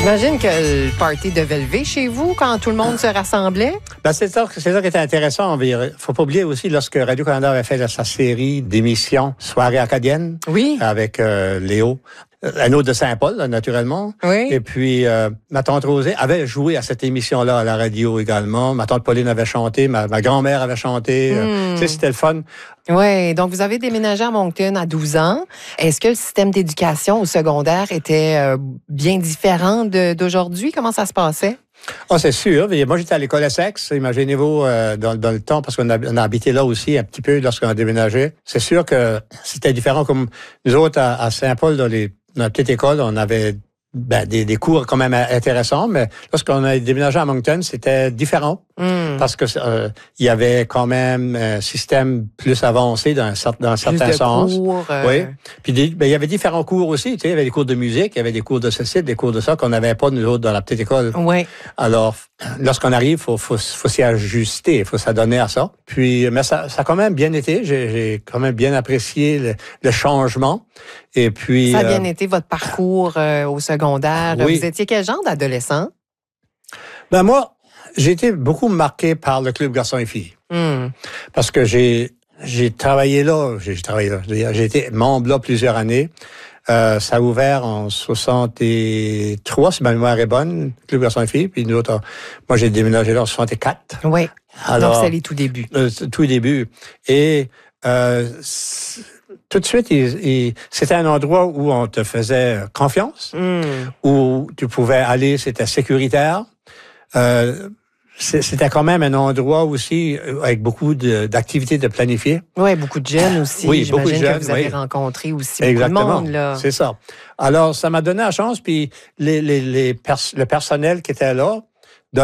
J'imagine que le party devait lever chez vous quand tout le monde se rassemblait. Ben, c'est ça qui était intéressant. Il ne faut pas oublier aussi, lorsque Radio-Canada avait fait sa série d'émissions Soirée acadienne, oui, avec Léo, un autre de Saint-Paul, là, naturellement. Oui. Et puis, ma tante Rosée avait joué à cette émission-là à la radio également. Ma tante Pauline avait chanté, ma grand-mère avait chanté. Tu sais, c'était le fun. Oui, donc vous avez déménagé à Moncton à 12 ans. Est-ce que le système d'éducation au secondaire était bien différent d'aujourd'hui? Comment ça se passait? Ah, c'est sûr. Moi, j'étais à l'école Essex, imaginez-vous, dans le temps, parce qu'on a habité là aussi un petit peu lorsqu'on a déménagé. C'est sûr que c'était différent. Comme nous autres, à Saint-Paul, dans la petite école, on avait des cours quand même intéressants, mais lorsqu'on a déménagé à Moncton, c'était différent. Parce que il y avait quand même un système plus avancé dans certains sens. Cours, Oui. Puis il y avait différents cours aussi. Tu sais, il y avait des cours de musique, il y avait des cours de ceci, des cours de ça qu'on n'avait pas nous autres dans la petite école. Oui. Alors, lorsqu'on arrive, faut s'y ajuster, il faut s'adonner à ça. Puis, mais ça a quand même bien été. J'ai quand même bien apprécié le changement. Et puis. Ça a bien été votre parcours au secondaire. Oui. Vous étiez quel genre d'adolescent? Ben moi, j'ai été beaucoup marqué par le club garçons et filles. Parce que j'ai travaillé là. J'ai été membre là plusieurs années. Ça a ouvert en 63, si ma mémoire est bonne, club garçons et filles. Puis nous autres, moi, j'ai déménagé là en 64. Oui. Alors, donc, c'est les tout débuts. Tout début. Et tout de suite, c'était un endroit où on te faisait confiance, où tu pouvais aller, c'était sécuritaire. C'était quand même un endroit aussi avec beaucoup d'activités de planifier. Oui, beaucoup de jeunes aussi. Oui, beaucoup de jeunes. Que vous avez rencontré aussi Exactement. beaucoup de monde, là. C'est ça. Alors, ça m'a donné la chance, puis le personnel qui était là,